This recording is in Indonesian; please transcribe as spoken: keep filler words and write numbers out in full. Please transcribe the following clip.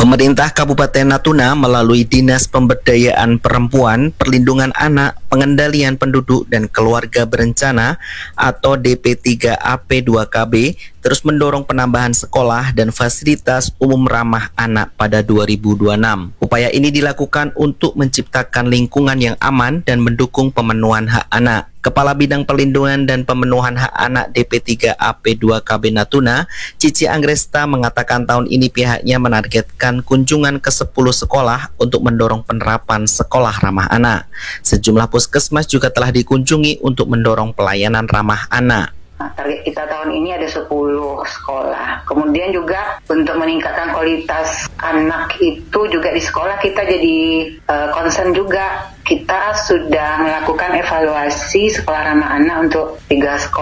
Pemerintah Kabupaten Natuna melalui Dinas Pemberdayaan Perempuan, Perlindungan Anak, Pengendalian Penduduk dan Keluarga Berencana atau D P tiga A P dua K B terus mendorong penambahan sekolah dan fasilitas umum ramah anak pada dua ribu dua puluh enam. Upaya ini dilakukan untuk menciptakan lingkungan yang aman dan mendukung pemenuhan hak anak. Kepala Bidang Perlindungan dan Pemenuhan Hak Anak D P tiga A P dua K B Natuna, Cici Anggresta mengatakan tahun ini pihaknya menargetkan kunjungan ke sepuluh sekolah untuk mendorong penerapan sekolah ramah anak. Sejumlah puskesmas juga telah dikunjungi untuk mendorong pelayanan ramah anak. Nah, target kita tahun ini ada sepuluh sekolah. Kemudian juga untuk meningkatkan kualitas anak itu juga di sekolah kita jadi uh, concern juga. Kita sudah melakukan evaluasi sekolah ramah anak untuk tiga sekolah.